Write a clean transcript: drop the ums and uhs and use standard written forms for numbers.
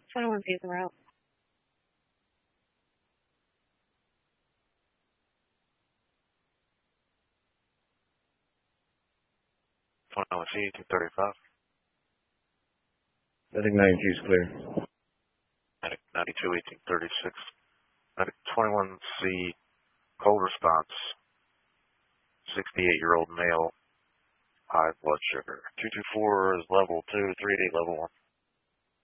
21 feet the route. C, 235. Medic 92 is clear. Medic 92, 1836. Medic 21C, cold response. 68-year-old male, high blood sugar. 224 is level 2, 388 level 1.